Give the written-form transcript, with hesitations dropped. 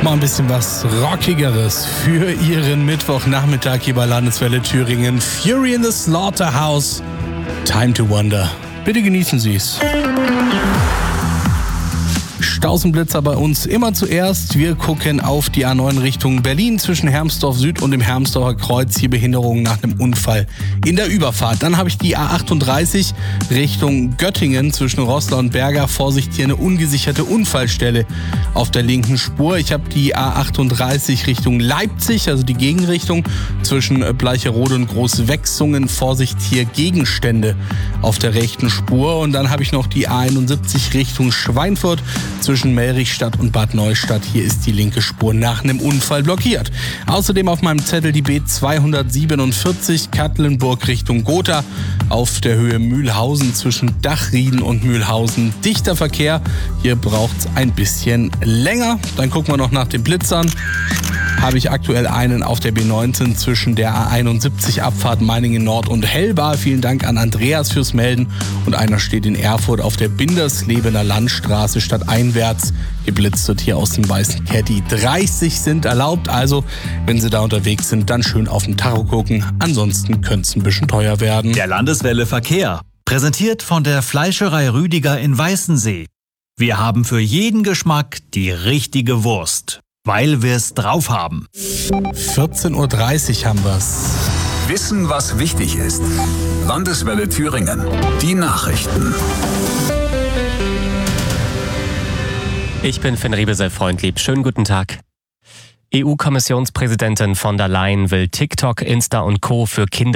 Mal ein bisschen was Rockigeres für Ihren Mittwochnachmittag hier bei Landeswelle Thüringen. Fury in the Slaughterhouse. Time to Wonder. Bitte genießen Sie es. Stausenblitzer bei uns immer zuerst. Wir gucken auf die A9 Richtung Berlin zwischen Hermsdorf Süd und dem Hermsdorfer Kreuz. Hier Behinderungen nach einem Unfall in der Überfahrt. Dann habe ich die A38 Richtung Göttingen zwischen Roßla und Berger. Vorsicht, hier eine ungesicherte Unfallstelle auf der linken Spur. Ich habe die A38 Richtung Leipzig, also die Gegenrichtung zwischen Bleicherode und Großwechsungen. Vorsicht, hier Gegenstände auf der rechten Spur. Und dann habe ich noch die A71 Richtung Schweinfurt zwischen Melrichstadt und Bad Neustadt. Hier ist die linke Spur nach einem Unfall blockiert. Außerdem auf meinem Zettel die B247 Katlenburg Richtung Gotha auf der Höhe Mühlhausen zwischen Dachrieden und Mühlhausen. Dichter Verkehr, hier braucht es ein bisschen länger. Dann gucken wir noch nach den Blitzern. Habe ich aktuell einen auf der B19 zwischen der A71 Abfahrt Meiningen Nord und Hellbar. Vielen Dank an Andreas fürs Melden. Und einer steht in Erfurt auf der Binderslebener Landstraße stadteinwärts. Geblitzt wird hier aus dem weißen Caddy. 30 sind erlaubt, also wenn Sie da unterwegs sind, dann schön auf den Tacho gucken. Ansonsten könnte es ein bisschen teuer werden. Der Landeswelle Verkehr, präsentiert von der Fleischerei Rüdiger in Weißensee. Wir haben für jeden Geschmack die richtige Wurst, weil wir es drauf haben. 14.30 Uhr haben wir's. Wissen, was wichtig ist. Landeswelle Thüringen. Die Nachrichten. Ich bin Finn Riebesel-Freundlieb. Schönen guten Tag. EU-Kommissionspräsidentin von der Leyen will TikTok, Insta und Co. für Kinder